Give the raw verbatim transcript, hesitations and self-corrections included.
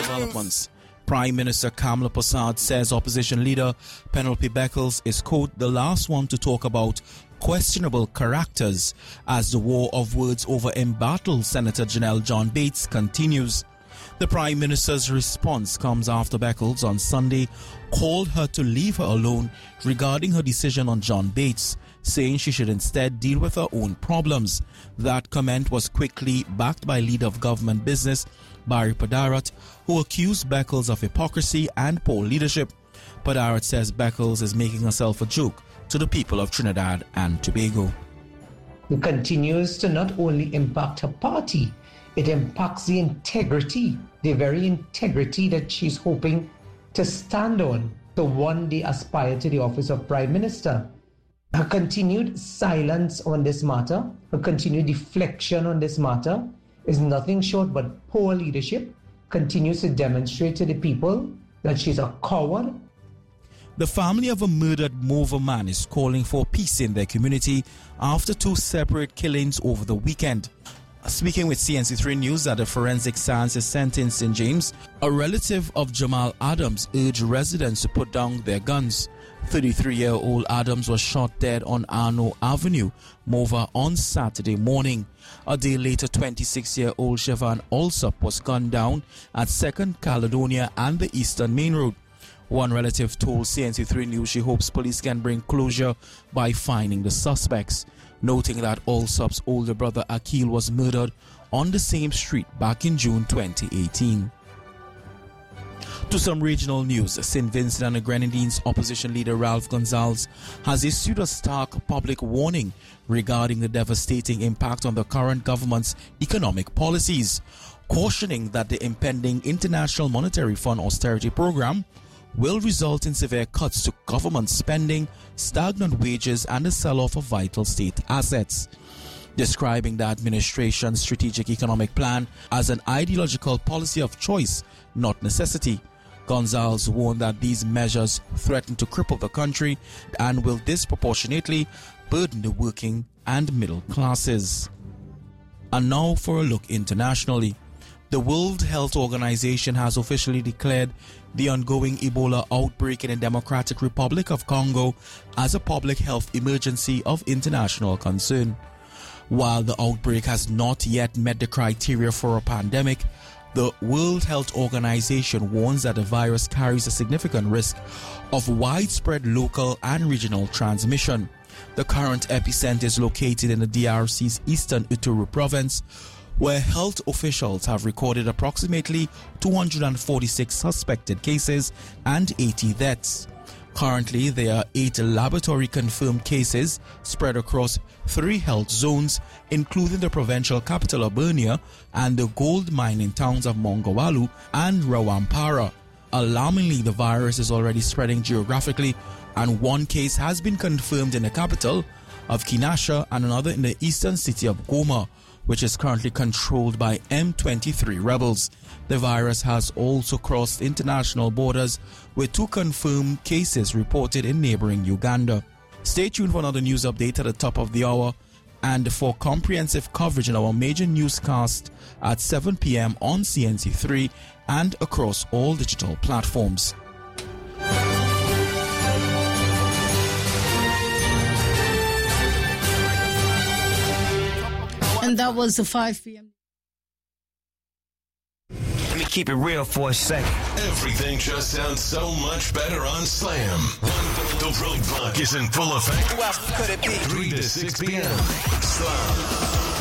developments. Prime Minister Kamla Prasad says opposition leader Penelope Beckles is, quote, the last one to talk about questionable characters as the war of words over embattled Senator Janelle John Bates continues. The Prime Minister's response comes after Beckles on Sunday called her to leave her alone regarding her decision on John Bates, saying she should instead deal with her own problems. That comment was quickly backed by leader of government business Barry Padarat, who accused Beckles of hypocrisy and poor leadership. Padarat says Beckles is making herself a joke to the people of Trinidad and Tobago. It continues to not only impact her party, it impacts the integrity, the very integrity that she's hoping to stand on to one day aspire to the office of Prime Minister. Her continued silence on this matter, her continued deflection on this matter is nothing short but poor leadership, continues to demonstrate to the people that she's a coward. The family of a murdered Mover man is calling for peace in their community after two separate killings over the weekend. Speaking with C N C three News at the Forensic Sciences Center in Saint James, a relative of Jamal Adams urged residents to put down their guns. thirty-three-year-old Adams was shot dead on Arno Avenue, Mover, on Saturday morning. A day later, twenty-six-year-old Siobhan Alsop was gunned down at Second Caledonia and the Eastern Main Road. One relative told C N C three News she hopes police can bring closure by finding the suspects, noting that Alsop's older brother Akil was murdered on the same street back in June twenty eighteen. To some regional news, Saint Vincent and the Grenadines opposition leader Ralph Gonzalez has issued a stark public warning regarding the devastating impact on the current government's economic policies, cautioning that the impending International Monetary Fund austerity program will result in severe cuts to government spending, stagnant wages, and the sell-off of vital state assets. Describing the administration's strategic economic plan as an ideological policy of choice, not necessity, Gonzalez warned that these measures threaten to cripple the country and will disproportionately burden the working and middle classes. And now for a look internationally. The World Health Organization has officially declared the ongoing Ebola outbreak in the Democratic Republic of Congo as a public health emergency of international concern. While the outbreak has not yet met the criteria for a pandemic, the World Health Organization warns that the virus carries a significant risk of widespread local and regional transmission. The current epicenter is located in the D R C's eastern Ituri province, where health officials have recorded approximately two hundred forty-six suspected cases and eighty deaths. Currently, there are eight laboratory-confirmed cases spread across three health zones, including the provincial capital of Bunia and the gold mining towns of Mongowalu and Rawampara. Alarmingly, the virus is already spreading geographically, and one case has been confirmed in the capital of Kinshasa and another in the eastern city of Goma, which is currently controlled by M twenty-three rebels. The virus has also crossed international borders, with two confirmed cases reported in neighboring Uganda. Stay tuned for another news update at the top of the hour and for comprehensive coverage in our major newscast at seven p.m. on C N C three and across all digital platforms. And that was the five p.m. Let me keep it real for a second. Everything just sounds so much better on Slam. The roadblock is in full effect. Who else could it be? three to six p.m. Slam.